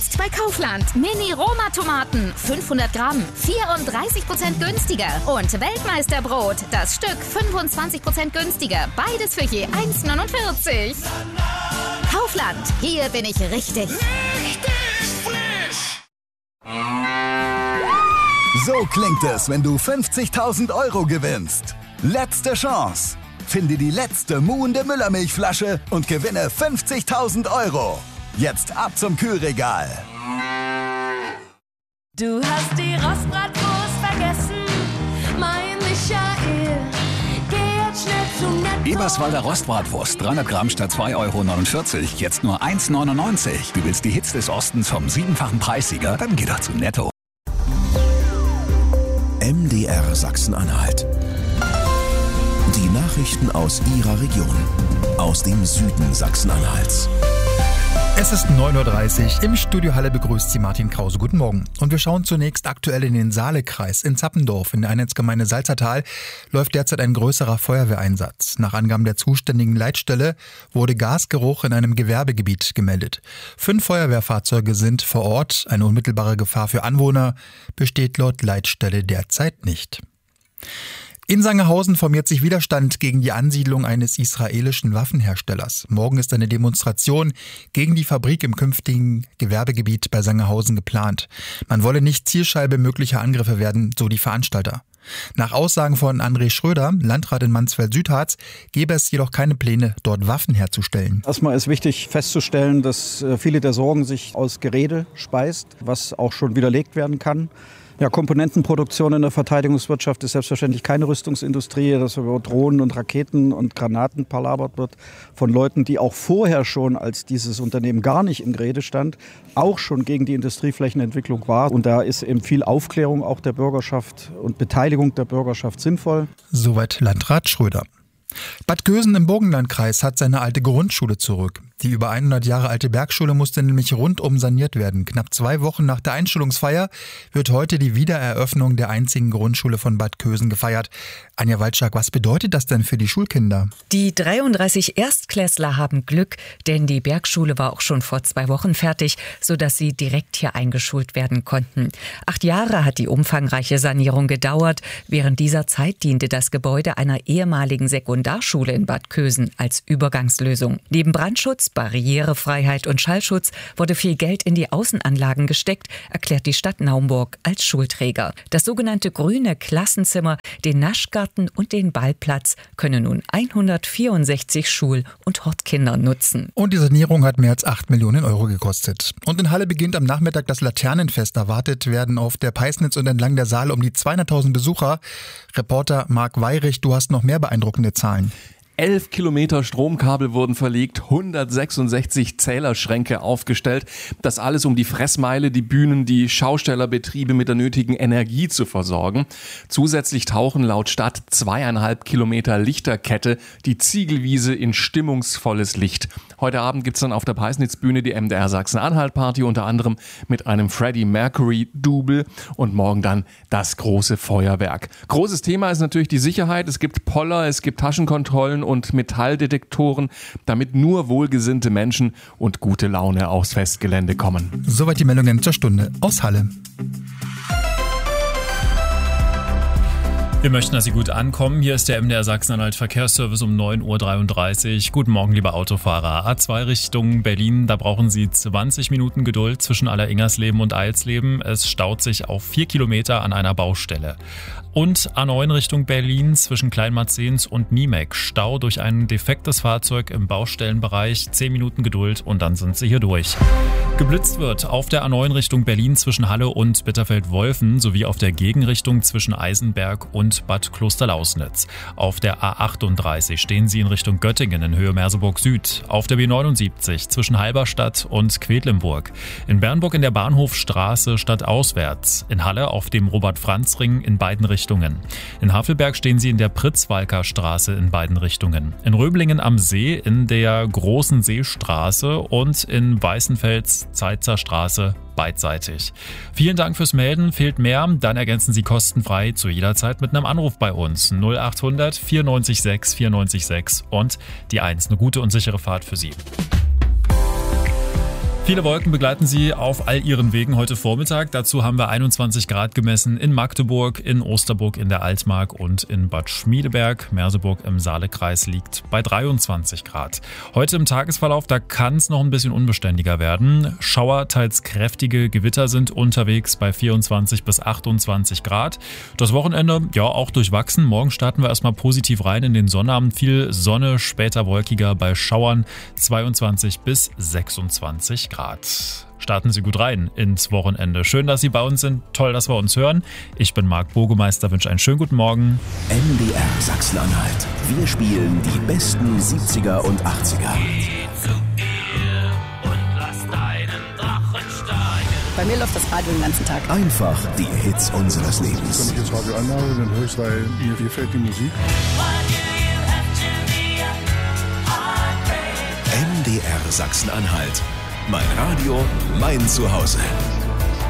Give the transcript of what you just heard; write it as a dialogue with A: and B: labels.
A: Jetzt bei Kaufland. Mini-Roma-Tomaten, 500 Gramm, 34% günstiger. Und Weltmeisterbrot, das Stück 25% günstiger. Beides für je 1,49. Kaufland, hier bin ich richtig.
B: So klingt es, wenn du 50.000 € gewinnst. Letzte Chance. Finde die letzte muhende Müllermilchflasche und gewinne 50.000 €. Jetzt ab zum Kühlregal.
C: Du hast die Rostbratwurst vergessen, mein Michael. Geh jetzt schnell zum Netto.
D: Eberswalder Rostbratwurst, 300 Gramm statt 2,49 €, jetzt nur 1,99 €. Du willst die Hits des Ostens vom 7-fachen Preissieger? Dann geh doch zu Netto.
E: MDR Sachsen-Anhalt. Die Nachrichten aus Ihrer Region, aus dem Süden Sachsen-Anhalts.
F: Es ist 9:30 Uhr. Im Studio Halle begrüßt Sie Martin Krause. Guten Morgen. Und wir schauen zunächst aktuell in den Saalekreis. In Zappendorf in der Einheitsgemeinde Salzertal läuft derzeit ein größerer Feuerwehreinsatz. Nach Angaben der zuständigen Leitstelle wurde Gasgeruch in einem Gewerbegebiet gemeldet. 5 Feuerwehrfahrzeuge sind vor Ort. Eine unmittelbare Gefahr für Anwohner besteht laut Leitstelle derzeit nicht. In Sangerhausen formiert sich Widerstand gegen die Ansiedlung eines israelischen Waffenherstellers. Morgen ist eine Demonstration gegen die Fabrik im künftigen Gewerbegebiet bei Sangerhausen geplant. Man wolle nicht Zielscheibe möglicher Angriffe werden, so die Veranstalter. Nach Aussagen von André Schröder, Landrat in Mansfeld-Südharz, gäbe es jedoch keine Pläne, dort Waffen herzustellen.
G: Erstmal ist wichtig festzustellen, dass viele der Sorgen sich aus Gerede speist, was auch schon widerlegt werden kann. Ja, Komponentenproduktion in der Verteidigungswirtschaft ist selbstverständlich keine Rüstungsindustrie, dass über Drohnen und Raketen und Granaten palabert wird von Leuten, die auch vorher schon, als dieses Unternehmen gar nicht in Gerede stand, auch schon gegen die Industrieflächenentwicklung war. Und da ist eben viel Aufklärung auch der Bürgerschaft und Beteiligung der Bürgerschaft sinnvoll.
F: Soweit Landrat Schröder. Bad Kösen im Burgenlandkreis hat seine alte Grundschule zurück. Die über 100 Jahre alte Bergschule musste nämlich rundum saniert werden. Knapp 2 Wochen nach der Einschulungsfeier wird heute die Wiedereröffnung der einzigen Grundschule von Bad Kösen gefeiert. Anja Waldschak, was bedeutet das denn für die Schulkinder?
H: Die 33 Erstklässler haben Glück, denn die Bergschule war auch schon vor 2 Wochen fertig, sodass sie direkt hier eingeschult werden konnten. 8 Jahre hat die umfangreiche Sanierung gedauert. Während dieser Zeit diente das Gebäude einer ehemaligen Sekundarschule in Bad Kösen als Übergangslösung. Neben Brandschutz, Barrierefreiheit und Schallschutz wurde viel Geld in die Außenanlagen gesteckt, erklärt die Stadt Naumburg als Schulträger. Das sogenannte grüne Klassenzimmer, den Naschgarten und den Ballplatz können nun 164 Schul- und Hortkindern nutzen.
F: Und die Sanierung hat mehr als 8 Millionen € gekostet. Und in Halle beginnt am Nachmittag das Laternenfest. Erwartet werden auf der Peisnitz und entlang der Saale um die 200.000 Besucher. Reporter Marc Weyrich, du hast noch mehr beeindruckende Zahlen.
I: 11 Kilometer Stromkabel wurden verlegt, 166 Zählerschränke aufgestellt. Das alles, um die Fressmeile, die Bühnen, die Schaustellerbetriebe mit der nötigen Energie zu versorgen. Zusätzlich tauchen laut Stadt 2,5 Kilometer Lichterkette die Ziegelwiese in stimmungsvolles Licht. Heute Abend gibt's dann auf der Peisnitzbühne die MDR Sachsen-Anhalt-Party, unter anderem mit einem Freddie Mercury-Double und morgen dann das große Feuerwerk. Großes Thema ist natürlich die Sicherheit. Es gibt Poller, es gibt Taschenkontrollen und Metalldetektoren, damit nur wohlgesinnte Menschen und gute Laune aufs Festgelände kommen.
F: Soweit die Meldungen zur Stunde aus Halle.
J: Wir möchten, dass Sie gut ankommen. Hier ist der MDR Sachsen-Anhalt Verkehrsservice um 9:33 Uhr. Guten Morgen, liebe Autofahrer. A2 Richtung Berlin, da brauchen Sie 20 Minuten Geduld zwischen Aller-Ingersleben und Eilsleben. Es staut sich auf 4 Kilometer an einer Baustelle. Und A9 Richtung Berlin zwischen Kleinmarzens und Niemek. Stau durch ein defektes Fahrzeug im Baustellenbereich. 10 Minuten Geduld und dann sind Sie hier durch. Geblitzt wird auf der A9 Richtung Berlin zwischen Halle und Bitterfeld-Wolfen sowie auf der Gegenrichtung zwischen Eisenberg und Bad Klosterlausnitz. Auf der A38 stehen Sie in Richtung Göttingen in Höhe Merseburg Süd. Auf der B79 zwischen Halberstadt und Quedlinburg. In Bernburg in der Bahnhofstraße stadtauswärts. In Halle auf dem Robert-Franz-Ring in beiden Richtungen. In Havelberg stehen Sie in der Pritzwalker Straße in beiden Richtungen. In Röblingen am See in der Großen Seestraße und in Weißenfels Zeitzer Straße beidseitig. Vielen Dank fürs Melden. Fehlt mehr? Dann ergänzen Sie kostenfrei zu jeder Zeit mit einem Anruf bei uns. 0800 94 6 94 6 und die 1. Eine gute und sichere Fahrt für Sie. Viele Wolken begleiten Sie auf all Ihren Wegen heute Vormittag. Dazu haben wir 21 Grad gemessen in Magdeburg, in Osterburg in der Altmark und in Bad Schmiedeberg. Merseburg im Saalekreis liegt bei 23 Grad. Heute im Tagesverlauf, da kann es noch ein bisschen unbeständiger werden. Schauer, teils kräftige Gewitter sind unterwegs bei 24 bis 28 Grad. Das Wochenende, ja, auch durchwachsen. Morgen starten wir erstmal positiv rein in den Sonnabend. Viel Sonne, später wolkiger bei Schauern 22 bis 26 Grad. Starten Sie gut rein ins Wochenende. Schön, dass Sie bei uns sind. Toll, dass wir uns hören. Ich bin Marc Burgemeister, wünsche einen schönen guten Morgen.
E: MDR Sachsen-Anhalt. Wir spielen die besten 70er und 80er.
K: Bei mir läuft das Radio den ganzen Tag.
E: Einfach die Hits unseres Lebens.
L: Wenn ich das Radio anmache, dann höre ich es, weil mir gefällt die Musik.
E: MDR Sachsen-Anhalt. Mein Radio, mein Zuhause.